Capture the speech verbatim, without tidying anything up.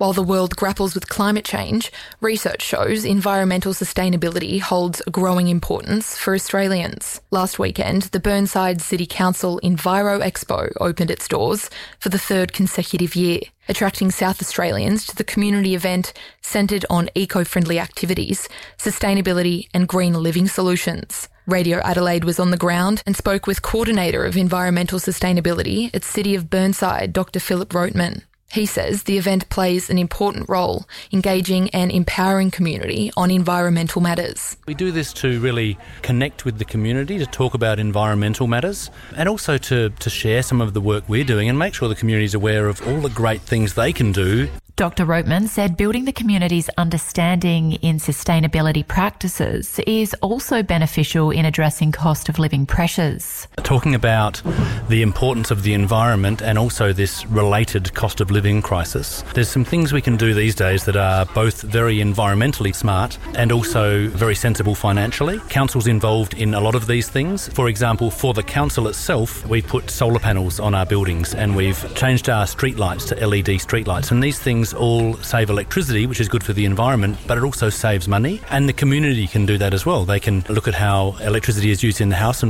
While the world grapples with climate change, research shows environmental sustainability holds a growing importance for Australians. Last weekend, the Burnside City Council Enviro Expo opened its doors for the third consecutive year, attracting South Australians to the community event centred on eco-friendly activities, sustainability and green living solutions. Radio Adelaide was on the ground and spoke with Coordinator of Environmental Sustainability at City of Burnside, Doctor Philip Roteman. He says the event plays an important role engaging and empowering community on environmental matters. We do this to really connect with the community, to talk about environmental matters, and also to, to share some of the work we're doing and make sure the community is aware of all the great things they can do. Doctor Roteman said building the community's understanding in sustainability practices is also beneficial in addressing cost of living pressures. Talking about the importance of the environment and also this related cost of living crisis, there's some things we can do these days that are both very environmentally smart and also very sensible financially. Council's involved in a lot of these things. For example, for the council itself, we put solar panels on our buildings and we've changed our street lights to L E D street lights, and these things all save electricity, which is good for the environment, but it also saves money, and the community can do that as well. They can look at how electricity is used in the house and